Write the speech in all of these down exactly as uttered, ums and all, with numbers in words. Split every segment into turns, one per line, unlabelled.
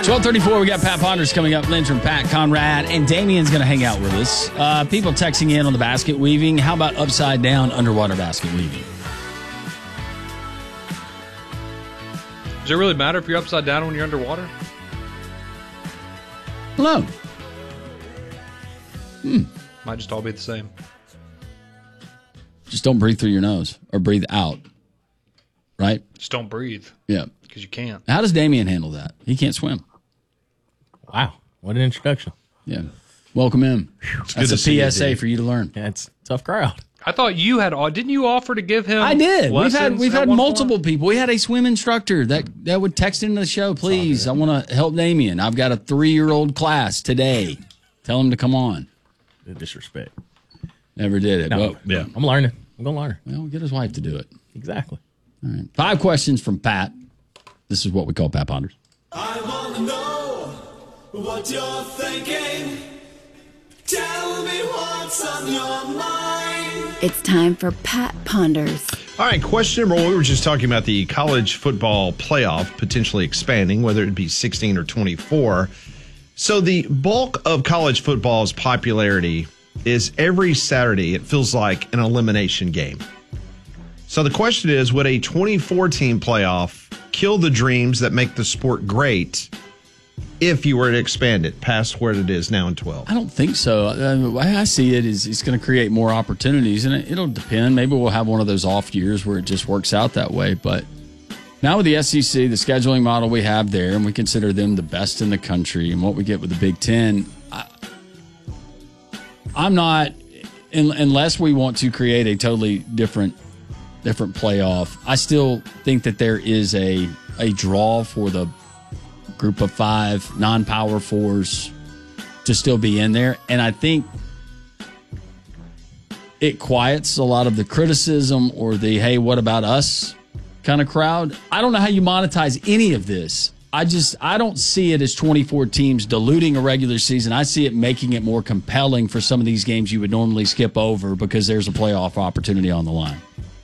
twelve thirty-four, we got Pat Ponders coming up. Lindstrom, Pat, Conrad, and Damien's going to hang out with us. Uh, people texting in on the basket weaving. How about upside down underwater basket weaving?
Does it really matter if you're upside down when you're underwater?
Hello. Hmm.
Might just all be the same.
Just don't breathe through your nose or breathe out. Right?
Just don't breathe.
Yeah.
Because you can't.
How does Damien handle that? He can't swim.
Wow. What an introduction.
Yeah. Welcome in. That's a P S A for you to learn.
Yeah, it's a tough crowd.
I thought you had, didn't you offer to give him
I did. We've had we've had multiple
point?
people. We had a swim instructor that, that would text into the show, please, I want to help Damien. I've got a three-year-old class today. Tell him to come on.
The disrespect.
Never did it.
No,
Well,
yeah. I'm learning. I'm going to learn.
Well, get his wife to do it.
Exactly.
All right. Five questions from Pat. This is what we call Pat Ponders.
I want to know what you're thinking. Tell me what's on your mind.
It's time for Pat Ponders.
All right, question number one. We were just talking about the college football playoff potentially expanding, whether it be sixteen or twenty-four. So the bulk of college football's popularity is every Saturday, it feels like an elimination game. So the question is, would a twenty-four team playoff kill the dreams that make the sport great if you were to expand it past where it is now in twelve?
I don't think so. Uh, the way I see it is it's going to create more opportunities, and it, it'll depend. Maybe we'll have one of those off years where it just works out that way. But now with the S E C, the scheduling model we have there, and we consider them the best in the country, and what we get with the Big Ten, I, I'm not, in, unless we want to create a totally different different playoff, I still think that there is a a draw for the group of five non-power fours to still be in there. And I think it quiets a lot of the criticism or the, hey, what about us kind of crowd. I don't know how you monetize any of this. I just, I don't see it as twenty-four teams diluting a regular season. I see it making it more compelling for some of these games you would normally skip over because there's a playoff opportunity on the line.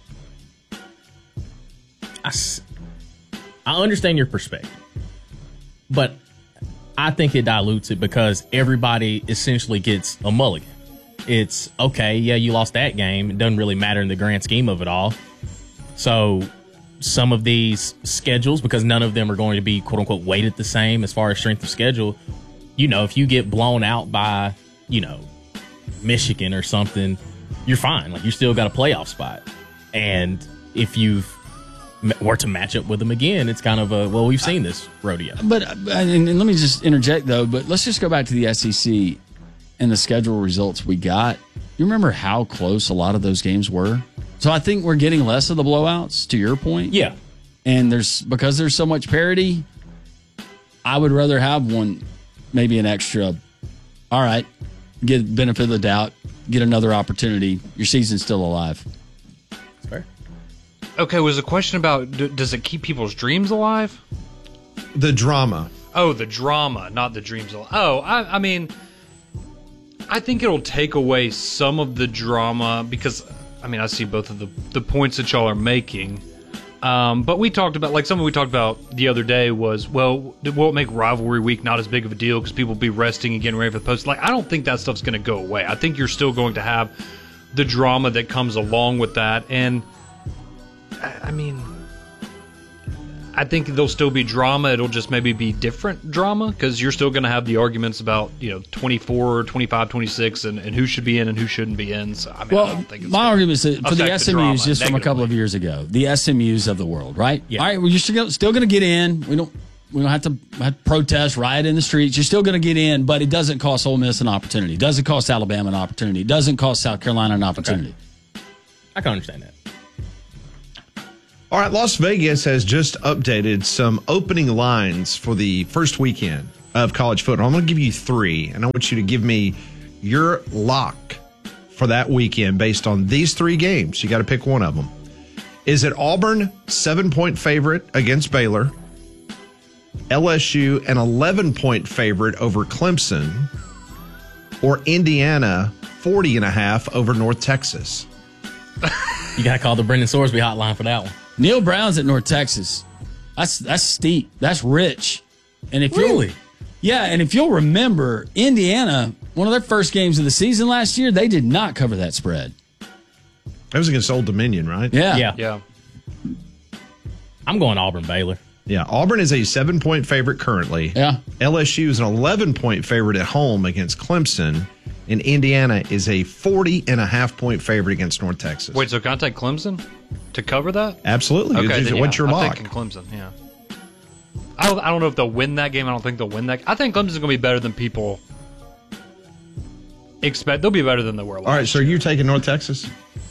I, I understand your perspective, but I think it dilutes it because everybody essentially gets a mulligan. It's, okay, yeah, you lost that game. It doesn't really matter in the grand scheme of it all. So some of these schedules, because none of them are going to be, quote-unquote, weighted the same as far as strength of schedule, you know, if you get blown out by, you know, Michigan or something, you're fine. Like, you still got a playoff spot. And if you've were to match up with them again, it's kind of a, well, we've seen this rodeo.
But, and, and let me just interject, though, but let's just go back to the S E C and the schedule results we got. You remember how close a lot of those games were? So I think we're getting less of the blowouts, to your point.
Yeah.
And there's, because there's so much parity, I would rather have one, maybe an extra, all right, get benefit of the doubt, get another opportunity. Your season's still alive.
That's fair.
Okay, was the question about, d- does it keep people's dreams alive?
The drama.
Oh, the drama, not the dreams alive. Oh, I, I mean, I think it'll take away some of the drama because, I mean, I see both of the, the points that y'all are making. Um, but we talked about, like something we talked about the other day was, well, will it make rivalry week not as big of a deal because people will be resting and getting ready for the post? Like, I don't think that stuff's going to go away. I think you're still going to have the drama that comes along with that. And, I, I mean, I think there'll still be drama. It'll just maybe be different drama because you're still going to have the arguments about, you know, twenty-four, twenty-five, twenty-six and, and who should be in and who shouldn't be in. So, I mean,
well,
I don't think it's
my argument is that for the S M Us,
the
just from a couple of years ago, the S M Us of the world, right?
Yeah.
All right, well, you're still, still going to get in. We don't we don't have to, have to protest, riot in the streets. You're still going to get in, but it doesn't cost Ole Miss an opportunity. It doesn't cost Alabama an opportunity. It doesn't cost South Carolina an opportunity.
Okay. I can understand that.
All right, Las Vegas has just updated some opening lines for the first weekend of college football. I'm going to give you three, and I want you to give me your lock for that weekend based on these three games. You got to pick one of them. Is it Auburn, seven-point favorite against Baylor? L S U, an eleven-point favorite over Clemson? Or Indiana, forty and a half over North Texas?
You got to call the Brendan Sorsby hotline for that one.
Neil Brown's at North Texas. That's that's steep. That's rich. And if
Really?
you'll, yeah, and if you'll remember, Indiana, one of their first games of the season last year, they did not cover that spread.
That was against Old Dominion, right?
Yeah.
Yeah.
Yeah.
I'm going Auburn Baylor.
Yeah. Auburn is a seven point favorite currently.
Yeah.
L S U is an eleven point favorite at home against Clemson. And Indiana is a forty and a half point favorite against North Texas.
Wait, so can I take Clemson to cover that?
Absolutely.
Okay, then,
What's
yeah,
your
I'm
lock?
thinking Clemson, yeah. I don't, I don't know if they'll win that game. I don't think they'll win that. I think Clemson's going to be better than people expect. They'll be better than they were last
All right, so
year.
you're taking North Texas?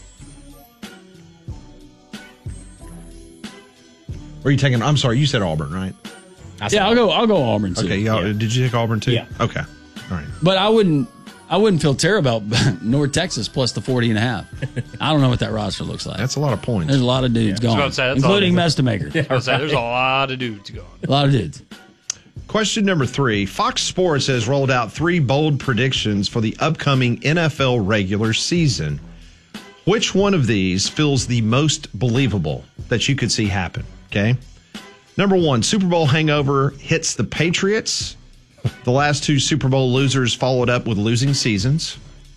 Or are you taking, I'm sorry, you said Auburn, right?
I said
Yeah, I'll go I'll go Auburn too.
Okay, y'all,
Yeah.
did you take Auburn too?
Yeah.
Okay. All right.
But I wouldn't I wouldn't feel terrible about North Texas plus the forty and a half. I don't know what that roster looks like.
That's a lot of points.
There's a lot of dudes gone,
about to say, that's
including
all-
Mestamaker.
I was saying, there's a lot of dudes going.
A lot of dudes.
Question number three. Fox Sports has rolled out three bold predictions for the upcoming N F L regular season. Which one of these feels the most believable that you could see happen? Okay. Number one, Super Bowl hangover hits the Patriots. The last two Super Bowl losers followed up with losing seasons.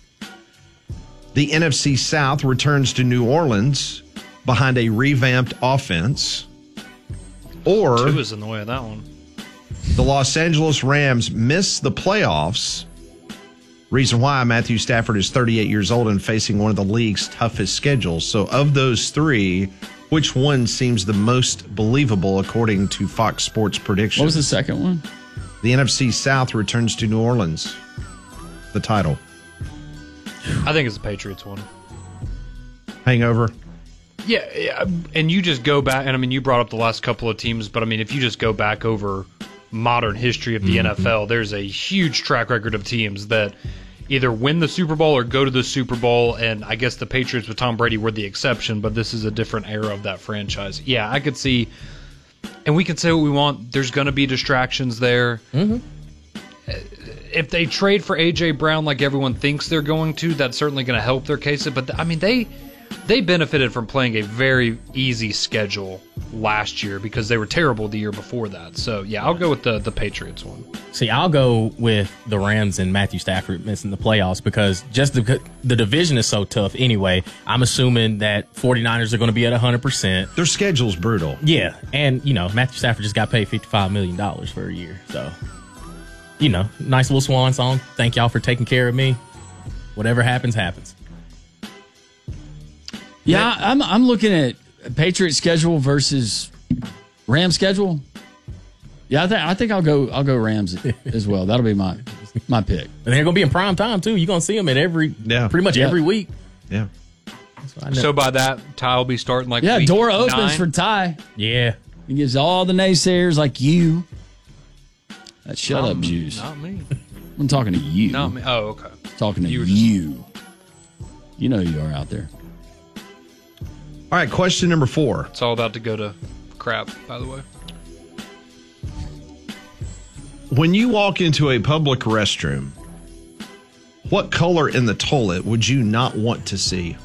The N F C South returns to New Orleans behind a revamped offense. Or
Two is in the way of that one.
the Los Angeles Rams miss the playoffs. Reason why, Matthew Stafford is thirty-eight years old and facing one of the league's toughest schedules. So of those three, which one seems the most believable according to Fox Sports predictions?
What was the second one?
The N F C South returns to New Orleans. The title.
I think it's the Patriots one.
Hangover.
Yeah, yeah, and you just go back, and I mean, you brought up the last couple of teams, but I mean, if you just go back over modern history of the
Mm-hmm.
N F L, there's a huge track record of teams that either win the Super Bowl or go to the Super Bowl, and I guess the Patriots with Tom Brady were the exception, but this is a different era of that franchise. Yeah, I could see, and we can say what we want, there's going to be distractions there. Mm-hmm. If they trade for A J Brown like everyone thinks they're going to, that's certainly going to help their case. But, I mean, they... They benefited from playing a very easy schedule last year because they were terrible the year before that. So, yeah, I'll go with the, the Patriots one.
See, I'll go with the Rams and Matthew Stafford missing the playoffs because just the, the division is so tough anyway. I'm assuming that 49ers are going to be at one hundred percent.
Their schedule's brutal.
Yeah, and, you know, Matthew Stafford just got paid fifty-five million dollars for a year. So, you know, nice little swan song. Thank y'all for taking care of me. Whatever happens, happens.
Yeah, I'm I'm looking at Patriots schedule versus Rams schedule. Yeah, I think I think I'll go I'll go Rams as well. That'll be my my pick.
And they're going to be in prime time, too. You're going to see them at every,
Yeah.
pretty much
Yeah.
every week.
Yeah.
So I know-
So, by that, Ty will be starting like
Yeah,
week
door opens
nine.
for Ty.
yeah.
He gives all the naysayers like you. That shut
Um,
up, Jews.
Not me.
I'm talking to you.
Not me. Oh, okay.
Talking to
You
you.
were just-
You know you are out there.
All right, question number four.
It's all about to go to crap, by the way.
When you walk into a public restroom, what color in the toilet would you not want to see?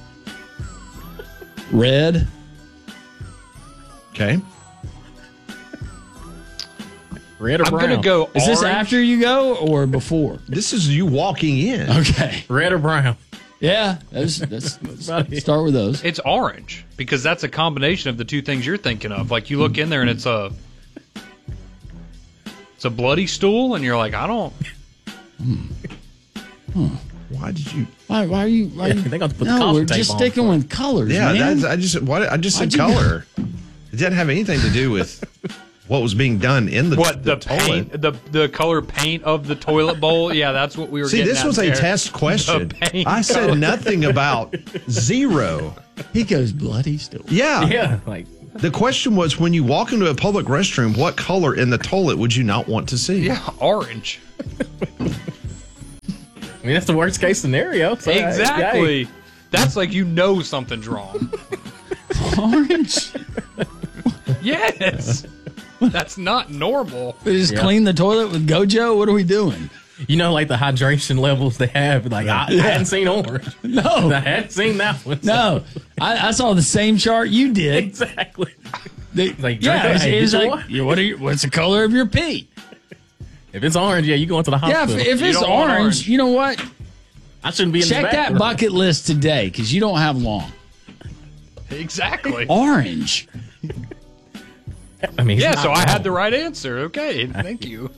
Red.
Okay.
Red or
I'm
brown?
going to go
Is this
orange.
after you go or before?
This is you walking in.
Okay.
Red or brown?
Yeah. That's, that's, let's start with those.
It's orange because that's a combination of the two things you're thinking of. Like you look in there and it's a it's a bloody stool, and you're like, I don't.
Why did you?
Why, why are you? Why
Yeah,
are you
they got to put the
no,
caution
we're
tape
just
on
sticking
for it.
with colors,
Yeah,
man.
that's, I just what I just said
Why'd you go-
color. It didn't have anything to do with what was being done in the
What the,
toilet.
paint, the the color paint of the toilet bowl? Yeah, that's what we were.
See,
getting
this
at
was a
there.
test question.
The paint
I said
color.
nothing about zero.
He goes bloody still.
Yeah.
Yeah, like
The question was, when you walk into a public restroom, what color in the toilet would you not want to see?
Yeah, orange.
I mean that's the worst case scenario. So, hey,
Exactly. That's like you know something's wrong.
Orange.
Yes. That's not normal.
We just
Yeah.
clean the toilet with Gojo. What are we doing?
you know, like the hydration levels they have. Like I, I hadn't seen orange.
No.
I hadn't seen that one.
No, I, I saw the same chart you did.
exactly.
The-
Like,
yeah,
drink
it's,
that. Hey,
it's
did you
like,
want-
yeah, what are you, what's the color of your pee?
If it's orange, yeah, you going to the
Yeah,
hospital.
if, if
You
it's
don't want
orange,
orange.
you know what?
I shouldn't be in
Check
this
that
bathroom.
bucket list today because you don't have long.
Exactly.
Orange.
I mean, he's
Yeah,
not
so I
wrong.
had the right answer. Okay, thank you.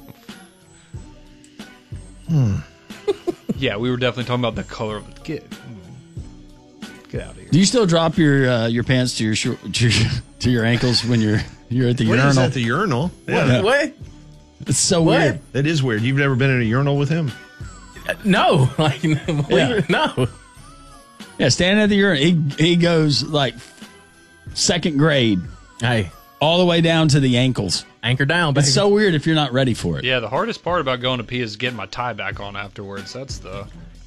Yeah, we were definitely talking about the color of the get. Get out of here.
Do you still drop your uh, your pants to your, shor- to your to your ankles when you're you're at the
What is
urinal?
at the urinal? Yeah.
What?
It's so
What?
weird.
That is weird. You've never been in a urinal with him?
No, like believe
Yeah.
it- no.
Yeah, standing at the urinal, he he goes like second grade
Hey,
all the way down to the ankles.
anchor down, baby.
It's so weird if you're not ready for it.
Yeah, the hardest part about going to pee is getting my tie back on afterwards. That's the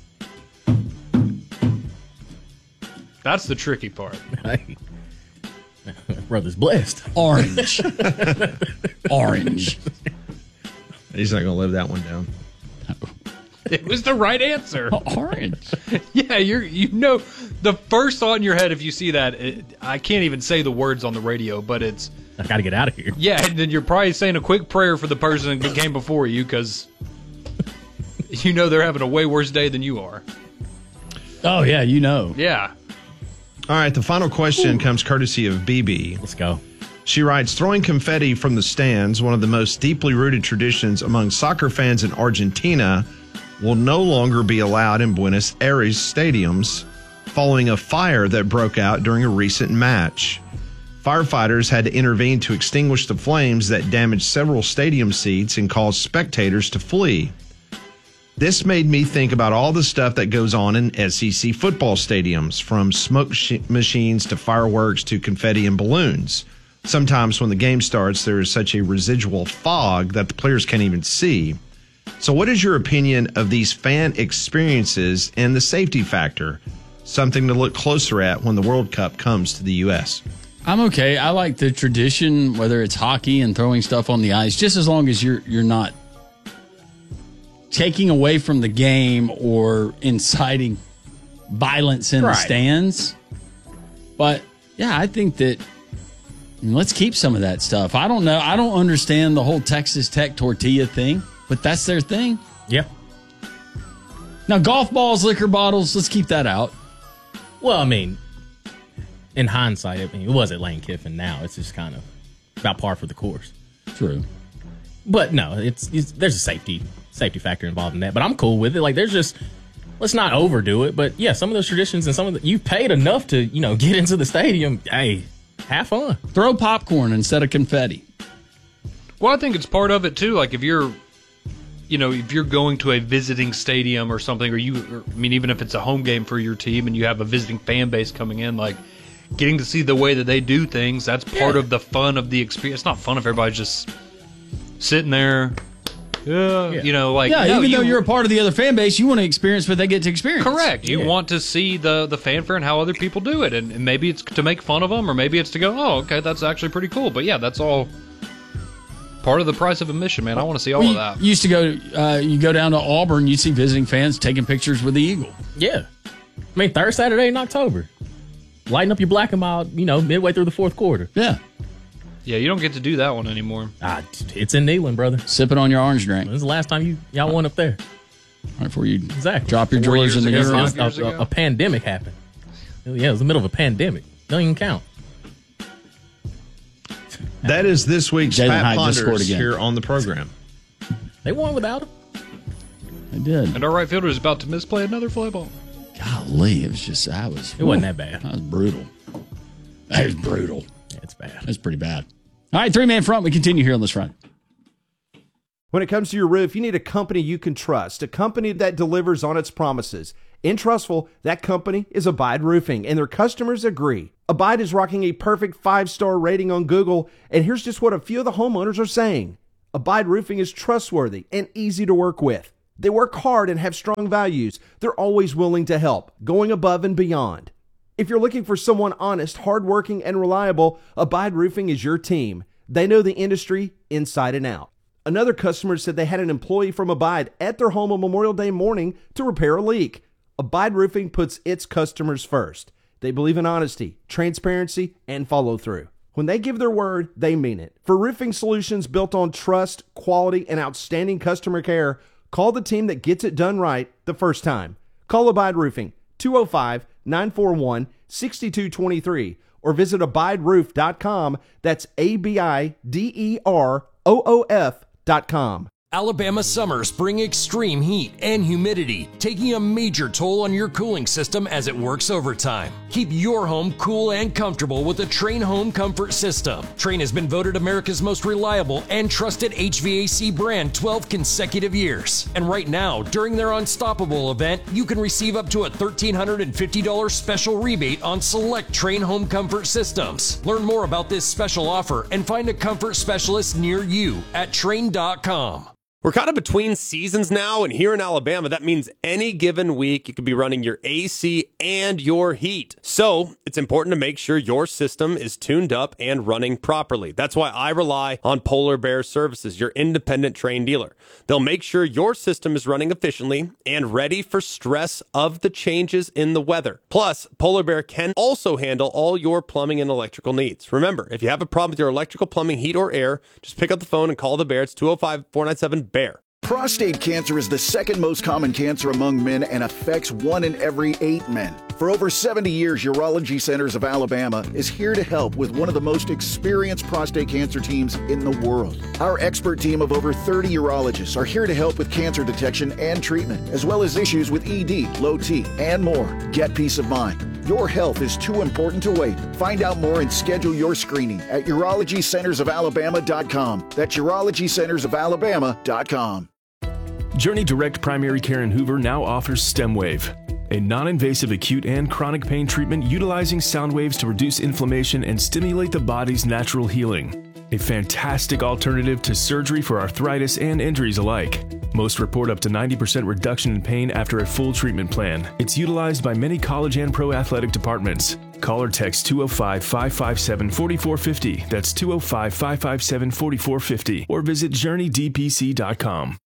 That's the tricky part.
Hey. Brother's blessed.
Orange. Orange.
He's not going to live that one down.
It was the right answer.
Orange.
Yeah, you're you know the first thought in your head if you see that it, I can't even say the words on the radio, but it's
I got to get out of here.
yeah, and then you're probably saying a quick prayer for the person that came before you because you know they're having a way worse day than you are.
Oh yeah, you know.
Yeah.
All right, the final question comes courtesy of B B.
Let's go.
She writes, throwing confetti from the stands, one of the most deeply rooted traditions among soccer fans in Argentina, will no longer be allowed in Buenos Aires stadiums following a fire that broke out during a recent match. Firefighters had to intervene to extinguish the flames that damaged several stadium seats and caused spectators to flee. This made me think about all the stuff that goes on in S E C football stadiums, from smoke sh- machines to fireworks to confetti and balloons. Sometimes when the game starts, there is such a residual fog that the players can't even see. So what is your opinion of these fan experiences and the safety factor? Something to look closer at when the World Cup comes to the U S.
I'm okay. I like the tradition, whether it's hockey and throwing stuff on the ice, just as long as you're you're not taking away from the game or inciting violence in
Right.
the stands. But yeah, I think that I mean, let's keep some of that stuff. I don't know. I don't understand the whole Texas Tech tortilla thing, but that's their thing.
Yeah.
Now, golf balls, liquor bottles, let's keep that out.
Well, I mean, in hindsight, I mean, it was at Lane Kiffin. Now it's just kind of about par for the course.
True.
But no, it's, it's there's a safety safety factor involved in that. But I'm cool with it. Like, there's just let's not overdo it. But yeah, some of those traditions and some of the you paid enough to you know get into the stadium. Hey, have fun.
Throw popcorn instead of confetti.
Well, I think it's part of it too. Like if you're, you know, if you're going to a visiting stadium or something, or you, or, I mean, even if it's a home game for your team and you have a visiting fan base coming in, like getting to see the way that they do things, that's part
Yeah.
of the fun of the experience. It's not fun if everybody's just sitting there, yeah,
Yeah.
you know, like
Yeah,
no,
even
you,
though you're a part of the other fan base, you want to experience what they get to experience.
correct. You
Yeah.
want to see the the fanfare and how other people do it, and, and maybe it's to make fun of them, or maybe it's to go, oh, okay, that's actually pretty cool. But yeah, that's all part of the price of admission, man. I want to see all
Well,
of
you
that.
used to go, uh, you go down to Auburn, you see visiting fans taking pictures with the Eagle.
Yeah. I mean, third Saturday in October. Lighten up your black and mild, you know, midway through the fourth quarter.
Yeah,
Yeah, you don't get to do that one anymore.
Ah, it's in Neyland, brother.
sipping on your orange drink
When's the last time you y'all went up there?
right before you
Exactly.
drop your
Four
drawers in
years
the
ago,
urinal.
five years
a, a,
ago.
a pandemic happened. Yeah, it was the middle of a pandemic. Don't even count.
That is this week's
Jalen
Pat
Hyde just scored
Ponders
again.
here on the program.
They won without him.
I did.
And our right fielder is about to misplay another fly ball.
Golly, it was just, I was.
It wasn't that bad.
That was brutal. That was brutal.
Yeah, it's bad.
That's pretty bad. All right, three man front. We continue here on this front.
When it comes to your roof, you need a company you can trust, a company that delivers on its promises. In Trustful, that company is Abide Roofing, and their customers agree. Abide is rocking a perfect five-star rating on Google, and here's just what a few of the homeowners are saying. Abide Roofing is trustworthy and easy to work with. They work hard and have strong values. They're always willing to help, going above and beyond. If you're looking for someone honest, hardworking, and reliable, Abide Roofing is your team. They know the industry inside and out. Another customer said they had an employee from Abide at their home on Memorial Day morning to repair a leak. Abide Roofing puts its customers first. They believe in honesty, transparency, and follow through. When they give their word, they mean it. For roofing solutions built on trust, quality, and outstanding customer care, call the team that gets it done right the first time. Call Abide Roofing, two oh five, nine four one, six two two three, or visit abide roof dot com. That's A B I D E R O O F dot com.
Alabama summers bring extreme heat and humidity, taking a major toll on your cooling system as it works overtime. Keep your home cool and comfortable with the Trane Home Comfort System. Trane has been voted America's most reliable and trusted H V A C brand twelve consecutive years. And right now, during their Unstoppable event, you can receive up to a one thousand three hundred fifty dollars special rebate on select Trane Home Comfort systems. Learn more about this special offer and find a comfort specialist near you at Trane dot com.
We're kind of between seasons now, and here in Alabama, that means any given week you could be running your A C and your heat. So it's important to make sure your system is tuned up and running properly. That's why I rely on Polar Bear Services, your independent Trane dealer. They'll make sure your system is running efficiently and ready for stress of the changes in the weather. Plus, Polar Bear can also handle all your plumbing and electrical needs. Remember, if you have a problem with your electrical, plumbing, heat, or air, just pick up the phone and call the Bear. It's two oh five, four nine seven, B E A R.
Prostate cancer is the second most common cancer among men and affects one in every eight men. For over seventy years, Urology Centers of Alabama is here to help with one of the most experienced prostate cancer teams in the world. Our expert team of over thirty urologists are here to help with cancer detection and treatment, as well as issues with E D, low T, and more. Get peace of mind. Your health is too important to wait. Find out more and schedule your screening at urology centers of alabama dot com. That's urology centers of alabama dot com.
Journey Direct Primary Care in Hoover now offers StemWave, a non-invasive acute and chronic pain treatment utilizing sound waves to reduce inflammation and stimulate the body's natural healing. A fantastic alternative to surgery for arthritis and injuries alike. Most report up to ninety percent reduction in pain after a full treatment plan. It's utilized by many college and pro athletic departments. Call or text two oh five, five five seven, four four five zero. That's two oh five, five five seven, four four five zero. Or visit journey d p c dot com.